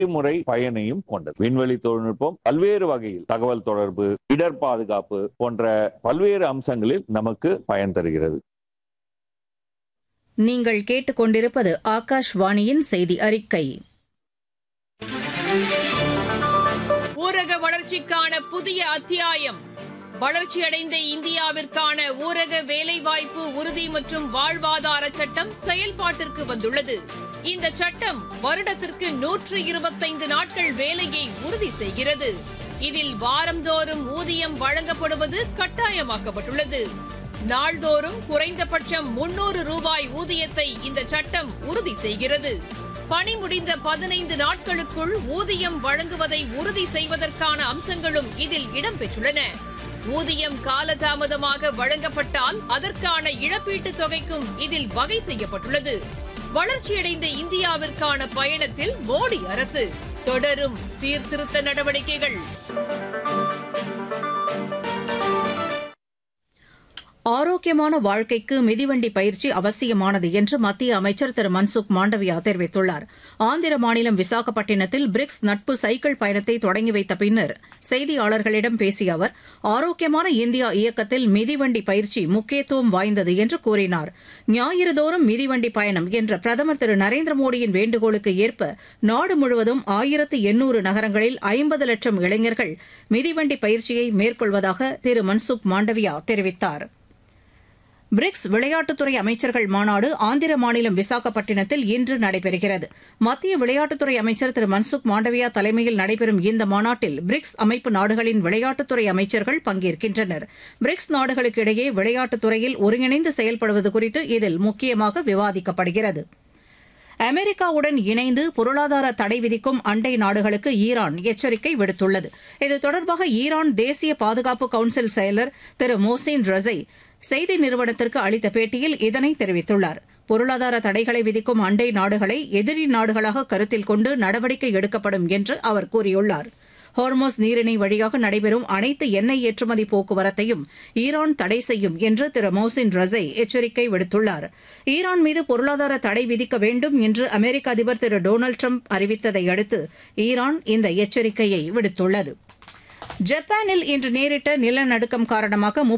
முறை பயனையும் கொண்டது. விண்வெளி தொழில்நுட்பம் பல்வேறு வகையில் தகவல் தொடர்பு, இடர் பாதுகாப்பு போன்ற பல்வேறு அம்சங்களில் நமக்கு பயன் தருகிறது. நீங்கள் கேட்டுக்கொண்டிருப்பது ஆகாஷ்வாணியின் செய்தி அறிக்கை. ஊரக வளர்ச்சிக்கான புதிய அத்தியாயம். வளர்ச்சியடைந்த இந்தியாவிற்கான ஊரக வேலைவாய்ப்பு உறுதி மற்றும் வாழ்வாதார சட்டம் செயல்பாட்டிற்கு வந்துள்ளது. இந்த சட்டம் வருடத்திற்கு 125 நாட்கள் வேலையை உறுதி செய்கிறது. இதில் வாரந்தோறும் ஊதியம் வழங்கப்படுவது கட்டாயமாக்கப்பட்டுள்ளது. நாள்தோறும் குறைந்தபட்சம் 300 ரூபாய் ஊதியத்தை இந்த சட்டம் உறுதி செய்கிறது. பணி முடிந்த 15 நாட்களுக்குள் ஊதியம் வழங்குவதை உறுதி செய்வதற்கான அம்சங்களும் இதில் இடம்பெற்றுள்ளன. ஊதியம் காலதாமதமாக வழங்கப்பட்டால் அதற்கான இழப்பீட்டுத் தொகைக்கும் இதில் வகை செய்யப்பட்டுள்ளது. வளர்ச்சியடைந்த இந்தியாவிற்கான பயணத்தில் மோடி அரசு தொடரும் சீர்திருத்த நடவடிக்கைகள். ஆரோக்கியமான வாழ்க்கைக்கு மிதிவண்டி பயிற்சி அவசியமானது என்று மத்திய அமைச்சர் திரு மன்சுக் மாண்டவியா தெரிவித்துள்ளார். ஆந்திர மாநிலம் விசாகப்பட்டினத்தில் பிரிக்ஸ் நட்பு சைக்கிள் பயணத்தை தொடங்கி வைத்த பின்னர் செய்தியாளர்களிடம் பேசிய அவர், ஆரோக்கியமான இந்தியா இயக்கத்தில் மிதிவண்டி பயிற்சி முக்கியத்துவம் வாய்ந்தது என்று கூறினார். ஞாயிறுதோறும் மிதிவண்டி பயணம் என்ற பிரதமர் திரு நரேந்திர மோடியின் வேண்டுகோளுக்கு ஏற்ப நாடு முழுவதும் 1800 நகரங்களில் 50 லட்சம் இளைஞர்கள் மிதிவண்டி பயிற்சியை மேற்கொள்வதாக திரு மன்சுக் மாண்டவியா தெரிவித்தார். பிரிக்ஸ் விளையாட்டுத்துறை அமைச்சர்கள் மாநாடு ஆந்திர மாநிலம் விசாகப்பட்டினத்தில் இன்று நடைபெறுகிறது. மத்திய விளையாட்டுத்துறை அமைச்சர் திரு மன்சுக் மாண்டவியா தலைமையில் நடைபெறும் இந்த மாநாட்டில் பிரிக்ஸ் அமைப்பு நாடுகளின் விளையாட்டுத்துறை அமைச்சர்கள் பங்கேற்கின்றனர். பிரிக்ஸ் நாடுகளுக்கு இடையே விளையாட்டுத்துறையில் ஒருங்கிணைந்து செயல்படுவது குறித்து இதில் முக்கியமாக விவாதிக்கப்படுகிறது. அமெரிக்காவுடன் இணைந்து பொருளாதார தடை விதிக்கும் அண்டை நாடுகளுக்கு ஈரான் எச்சரிக்கை விடுத்துள்ளது. இது தொடர்பாக ஈரான் தேசிய பாதுகாப்பு கவுன்சில் செயலர் திரு மோசின் ரஸை செய்தி நிறுவனத்திற்கு அளித்த பேட்டியில் இதனை தெரிவித்துள்ளார். பொருளாதார தடைகளை விதிக்கும் அண்டை நாடுகளை எதிரி நாடுகளாக கருத்தில் கொண்டு நடவடிக்கை எடுக்கப்படும் என்று அவர் கூறியுள்ளார். ஹோர்மோஸ் நீரிணை வழியாக நடைபெறும் அனைத்து எண்ணெய் ஏற்றுமதி போக்குவரத்தையும் ஈரான் தடை செய்யும் என்று திரு மோசின் ரஸை எச்சரிக்கை விடுத்துள்ளார். ஈரான் மீது பொருளாதார தடை விதிக்க வேண்டும் என்று அமெரிக்க அதிபர் திரு டொனால்டு டிரம்ப் அறிவித்ததை அடுத்து ஈரான் இந்த எச்சரிக்கையை விடுத்துள்ளது. ஜப்பானில் இன்று நேரிட்ட நிலநடுக்கம் காரணமாக